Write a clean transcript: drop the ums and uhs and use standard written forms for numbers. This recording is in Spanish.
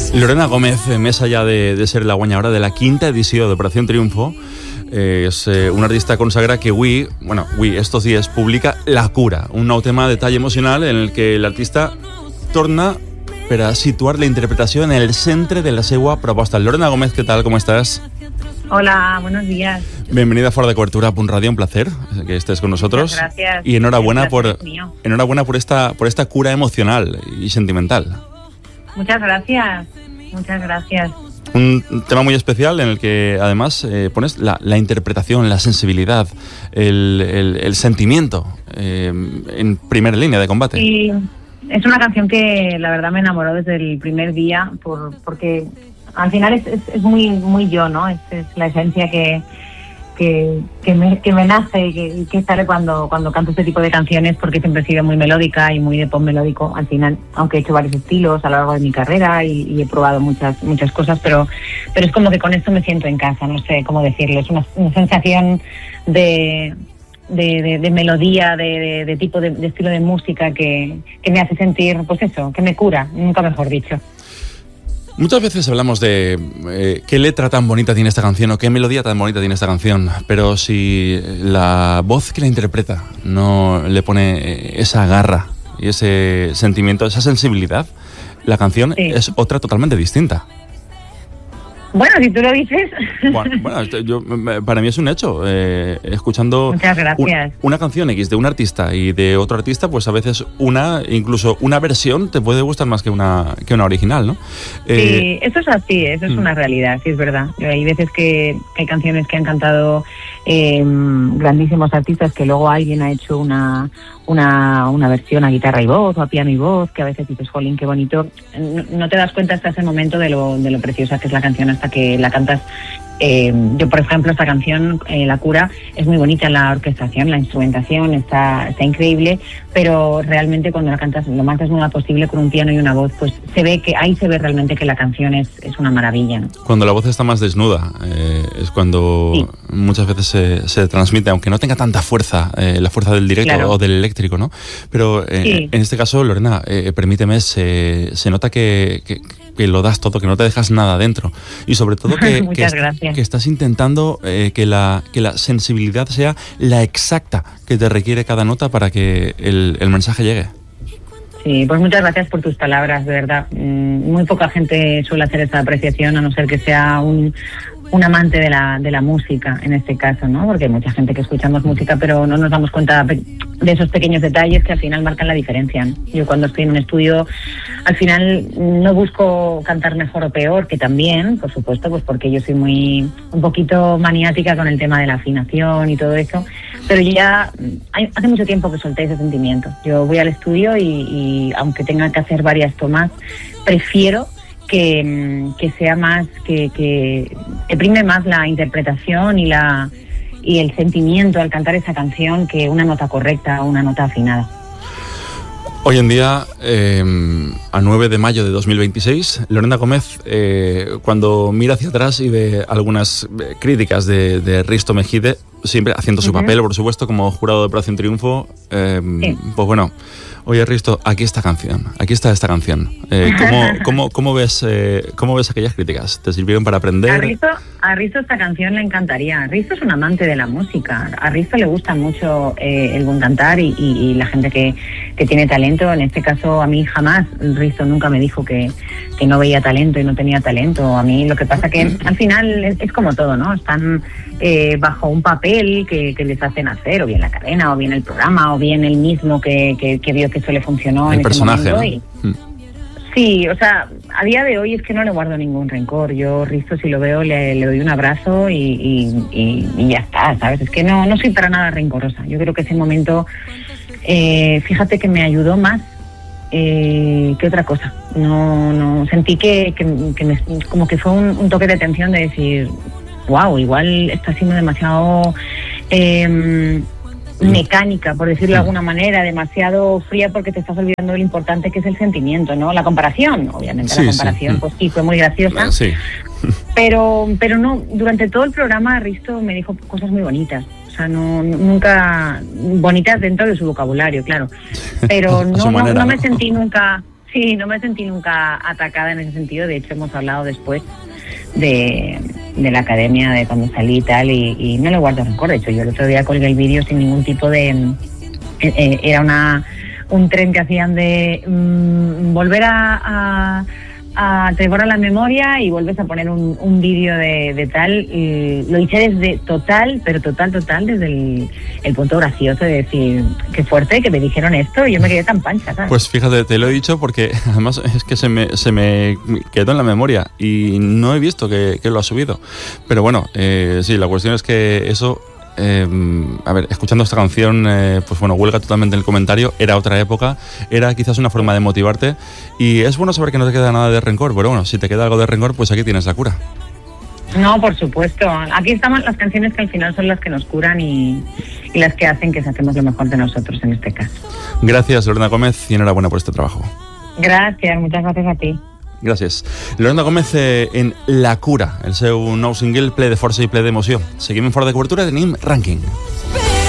Lorena Gómez, més allà de ser la guanyadora de la 5ª edició d'Operació Triunfo, és una artista consagra que avui, estos dies, publica La Cura, un nou tema de tall emocional en el que l'artista torna per a situar la interpretació en el centre de la seva proposta. Lorena Gómez, ¿qué tal? ¿Cómo estás? Hola, buenos días. Bienvenida a Fora de Cobertura a Punt Radio, un placer que estés con nosotros. Muchas gracias. Y enhorabuena por esta cura emocional y sentimental. Muchas gracias. Muchas gracias. Un tema muy especial en el que además pones la interpretación, la sensibilidad, el sentimiento en primera línea de combate. Sí, es una canción que la verdad me enamoró desde el primer día porque al final es muy yo, ¿no? Es la esencia que me nace y que sale cuando canto este tipo de canciones, porque siempre he sido muy melódica y muy de pop melódico al final, aunque he hecho varios estilos a lo largo de mi carrera y he probado muchas cosas, pero es como que con esto me siento en casa, no sé cómo decirlo, es una sensación de melodía, de tipo de estilo de música que me hace sentir, pues eso, que me cura, nunca mejor dicho. Muchas veces hablamos de qué letra tan bonita tiene esta canción o qué melodía tan bonita tiene esta canción, pero si la voz que la interpreta no le pone esa garra y ese sentimiento, esa sensibilidad, la canción es otra totalmente distinta. Bueno, si tú lo dices. Bueno, para mí es un hecho. Escuchando una canción X de un artista y de otro artista, pues a veces incluso una versión te puede gustar más que una original, ¿no? Sí, eso es así, eso es una realidad, sí es verdad. Hay veces que hay canciones que han cantado grandísimos artistas que luego alguien ha hecho una versión a guitarra y voz o a piano y voz, que a veces dices, jolín, qué bonito. No te das cuenta hasta ese momento de lo preciosa que es la canción hasta que la cantas. Yo, por ejemplo, esta canción, La Cura, es muy bonita la orquestación, la instrumentación está increíble, pero realmente cuando la cantas lo más desnuda posible con un piano y una voz, pues se ve realmente que la canción es una maravilla, ¿no? Cuando la voz está más desnuda es cuando muchas veces se transmite, aunque no tenga tanta fuerza, la fuerza del directo o del eléctrico, ¿no? Pero en este caso, Lorena, permíteme, se nota que lo das todo, que no te dejas nada dentro y sobre todo que estás intentando que la sensibilidad sea la exacta que te requiere cada nota para que el mensaje llegue. Sí, pues muchas gracias por tus palabras, de verdad. Muy poca gente suele hacer esa apreciación, a no ser que sea un amante de la música, en este caso, ¿no? Porque hay mucha gente que escuchamos música, pero no nos damos cuenta de esos pequeños detalles que al final marcan la diferencia, ¿no? Yo cuando estoy en un estudio, al final no busco cantar mejor o peor, que también, por supuesto, pues porque yo soy un poquito maniática con el tema de la afinación y todo eso, pero ya hace mucho tiempo que solté ese sentimiento. Yo voy al estudio y aunque tenga que hacer varias tomas, prefiero que sea más, que prime más la interpretación y el sentimiento al cantar esa canción que una nota correcta o una nota afinada. Hoy en día, a 9 de mayo de 2026, Lorena Gómez, cuando mira hacia atrás y ve algunas críticas de Risto Mejide, siempre haciendo su papel, por supuesto, como jurado de Operación Triunfo, pues bueno, oye Risto, aquí está esta canción. ¿Cómo ves aquellas críticas? ¿Te sirvieron para aprender? A Risto esta canción le encantaría. Risto es un amante de la música. A Risto le gusta mucho el buen cantar y la gente que tiene talento. En este caso, a mí jamás Risto nunca me dijo que no veía talento y no tenía talento. A mí lo que pasa que al final es como todo, ¿no? Están bajo un papel que les hacen hacer, o bien la cadena, o bien el programa, o bien el mismo que vio que eso le funcionó el en personaje, ese momento, ¿no? Sí, o sea, a día de hoy es que no le guardo ningún rencor. Yo, Risto, si lo veo, le doy un abrazo y ya está, ¿sabes? Es que no soy para nada rencorosa. Yo creo que ese momento, fíjate que me ayudó más que otra cosa. No sentí que como que fue un toque de atención de decir, wow, igual está siendo demasiado mecánica, por decirlo de alguna manera, demasiado fría, porque te estás olvidando de lo importante que es el sentimiento, ¿no? La comparación, obviamente, la comparación, pues sí, fue muy graciosa, pero no, durante todo el programa Risto me dijo cosas muy bonitas, o sea, nunca bonitas dentro de su vocabulario, claro, pero no me sentí nunca Sí, no me sentí nunca atacada en ese sentido. De hecho, hemos hablado después de la academia, de cuando salí y tal, y no le guardo rencor. De hecho, yo el otro día colgué el vídeo sin ningún tipo de... Era un tren que hacían de volver te borra la memoria y vuelves a poner un vídeo de tal. Y lo hice desde total, desde el punto gracioso de decir, qué fuerte que me dijeron esto, y yo me quedé tan pancha, ¿sabes? Pues fíjate, te lo he dicho porque además es que se me quedó en la memoria y no he visto que lo ha subido. Pero bueno, sí, la cuestión es que eso... a ver, escuchando esta canción, pues bueno, huelga totalmente el comentario. Era otra época, era quizás una forma de motivarte, y es bueno saber que no te queda nada de rencor, pero bueno, si te queda algo de rencor, pues aquí tienes la cura. No, por supuesto. Aquí estamos las canciones que al final son las que nos curan y las que hacen que saquemos lo mejor de nosotros en este caso. Gracias, Lorena Gómez, y enhorabuena por este trabajo. Gracias, muchas gracias a ti. Gràcies. Lorena Gómez en La Cura, el seu nou single ple de força i ple d'emoció. Seguim en Fora de Cobertura, tenim rànquing.